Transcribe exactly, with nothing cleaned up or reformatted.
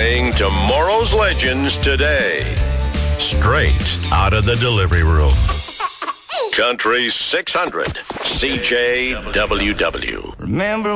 Playing tomorrow's legends today. Straight out of the delivery room. Country six hundred, C J W W. Remember